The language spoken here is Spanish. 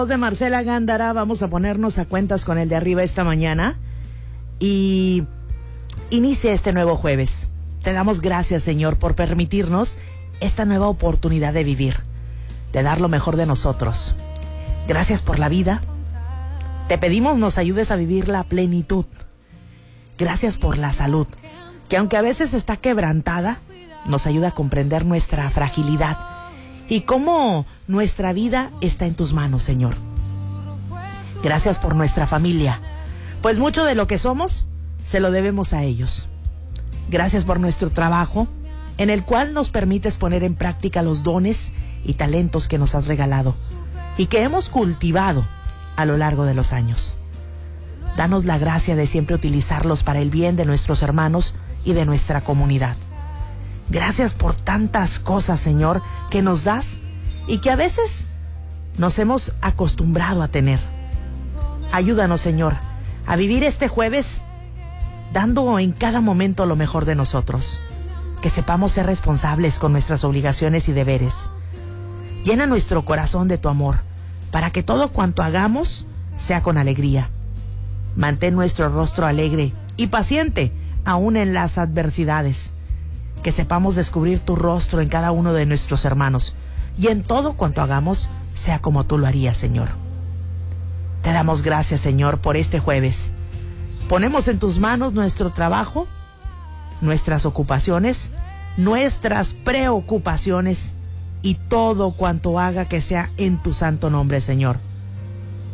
De Marcela Gándara, vamos a ponernos a cuentas con el de arriba esta mañana y inicia este nuevo jueves. Te damos gracias, Señor, por permitirnos esta nueva oportunidad de vivir, de dar lo mejor de nosotros. Gracias por la vida. Te pedimos nos ayudes a vivir la plenitud. Gracias por la salud, que aunque a veces está quebrantada, nos ayuda a comprender nuestra fragilidad y cómo nuestra vida está en tus manos, Señor. Gracias por nuestra familia, pues mucho de lo que somos se lo debemos a ellos. Gracias por nuestro trabajo, en el cual nos permites poner en práctica los dones y talentos que nos has regalado y que hemos cultivado a lo largo de los años. Danos la gracia de siempre utilizarlos para el bien de nuestros hermanos y de nuestra comunidad. Gracias por tantas cosas, Señor, que nos das y que a veces nos hemos acostumbrado a tener. Ayúdanos, Señor, a vivir este jueves dando en cada momento lo mejor de nosotros. Que sepamos ser responsables con nuestras obligaciones y deberes. Llena nuestro corazón de tu amor para que todo cuanto hagamos sea con alegría. Mantén nuestro rostro alegre y paciente aún en las adversidades. Que sepamos descubrir tu rostro en cada uno de nuestros hermanos y en todo cuanto hagamos sea como tú lo harías, Señor. Te damos gracias, Señor, por este jueves. Ponemos en tus manos nuestro trabajo, nuestras ocupaciones, nuestras preocupaciones y todo cuanto haga que sea en tu santo nombre, Señor.